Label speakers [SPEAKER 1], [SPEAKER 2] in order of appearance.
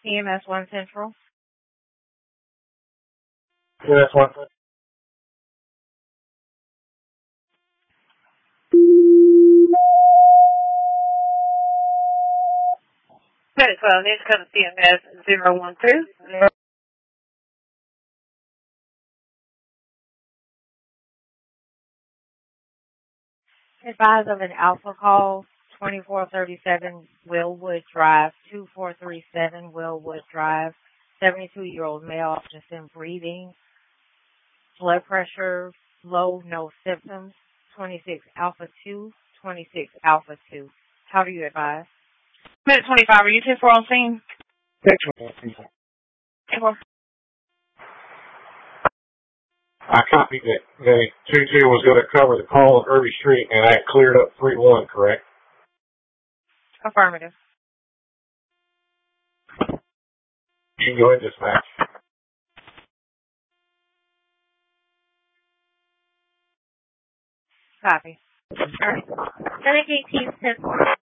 [SPEAKER 1] EMS 1 Central.
[SPEAKER 2] Yeah, that's one.
[SPEAKER 1] Okay, so I need to come to CMS 012. Advise of an alpha call, 2437 Willwood Drive, 2437 Willwood Drive, 72-year-old male, just in breathing, blood pressure, low, no symptoms, 26 alpha 2, 26 alpha 2. How do you advise? Minute 25, are you 10-4 on scene?
[SPEAKER 2] I copied that the 2-2 was going to cover the call on Irby Street, and that cleared up 3-1, correct?
[SPEAKER 1] Affirmative.
[SPEAKER 2] You can go ahead and dispatch.
[SPEAKER 1] Copy.
[SPEAKER 3] All right. Delegate Team 10-4.